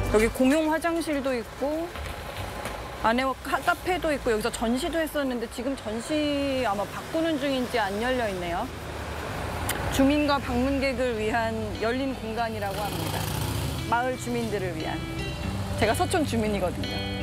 여기 공용 화장실도 있고 안에 카페도 있고 여기서 전시도 했었는데 지금 전시 아마 바꾸는 중인지 안 열려 있네요. 주민과 방문객을 위한 열린 공간이라고 합니다. 마을 주민들을 위한. 제가 서촌 주민이거든요.